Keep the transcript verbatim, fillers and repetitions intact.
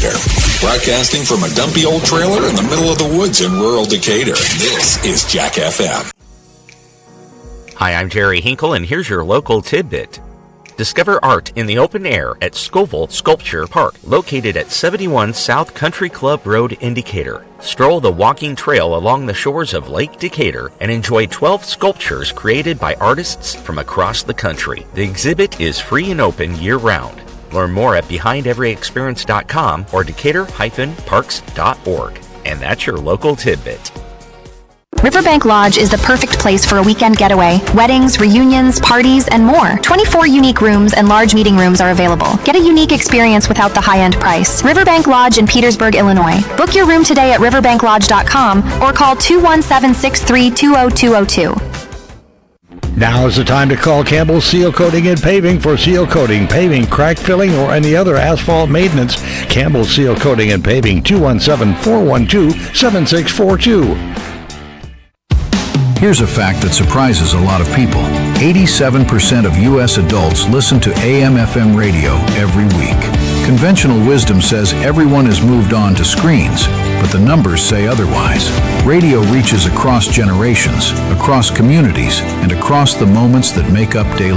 Decatur. Broadcasting from a dumpy old trailer in the middle of the woods in rural Decatur, this is Jack F M. Hi, I'm Jerry Hinkle, and here's your local tidbit. Discover art in the open air at Scoville Sculpture Park, located at seventy-one South Country Club Road in Decatur. Stroll the walking trail along the shores of Lake Decatur and enjoy twelve sculptures created by artists from across the country. The exhibit is free and open year-round. Learn more at behind every experience dot com or decatur dash parks dot org. And that's your local tidbit. Riverbank Lodge is the perfect place for a weekend getaway. Weddings, reunions, parties, and more. twenty-four unique rooms and large meeting rooms are available. Get a unique experience without the high-end price. Riverbank Lodge in Petersburg, Illinois. Book your room today at riverbank lodge dot com or call two one seven, six three two zero two zero two. Now is the time to call Campbell Seal Coating and Paving for seal coating, paving, crack filling, or any other asphalt maintenance. Campbell Seal Coating and Paving, two one seven, four one two, seven six four two. Here's a fact that surprises a lot of people. eighty-seven percent of U S adults listen to A M F M radio every week. Conventional wisdom says everyone has moved on to screens, but the numbers say otherwise. Radio reaches across generations, across communities, and across the moments that make up daily